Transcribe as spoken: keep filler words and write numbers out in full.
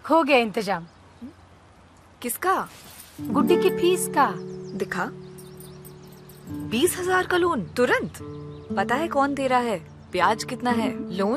हो गया इंतजाम। किसका? गुड्डी की फीस का। दिखा। बीस हजार का लोन तुरंत। पता है कौन दे रहा है, ब्याज कितना है, लोन